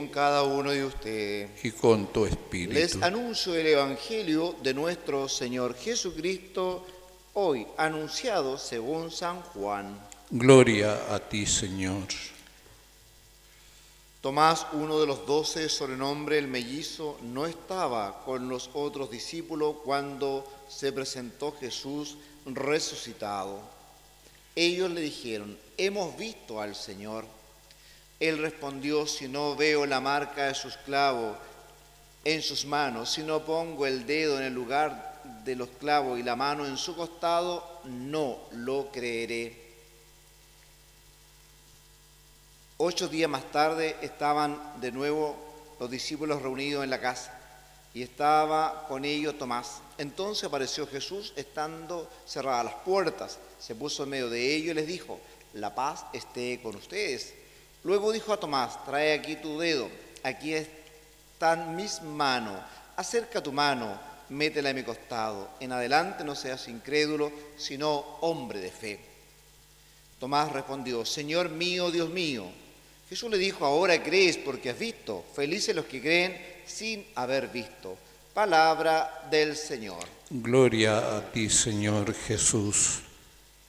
con cada uno de ustedes. Y con tu espíritu. Les anuncio el Evangelio de nuestro Señor Jesucristo, hoy anunciado según San Juan. Gloria a ti, Señor. Tomás, uno de los 12, sobrenombre el mellizo, no estaba con los otros discípulos cuando se presentó Jesús resucitado. Ellos le dijeron: hemos visto al Señor. Él respondió: si no veo la marca de sus clavos en sus manos, si no pongo el dedo en el lugar de los clavos y la mano en su costado, no lo creeré. 8 días más tarde estaban de nuevo los discípulos reunidos en la casa y estaba con ellos Tomás. Entonces apareció Jesús estando cerradas las puertas, se puso en medio de ellos y les dijo: la paz esté con ustedes. Luego dijo a Tomás: trae aquí tu dedo, aquí están mis manos, acerca tu mano, métela en mi costado. En adelante no seas incrédulo, sino hombre de fe. Tomás respondió: Señor mío, Dios mío. Jesús le dijo: ahora crees porque has visto. Felices los que creen sin haber visto. Palabra del Señor. Gloria a ti, Señor Jesús.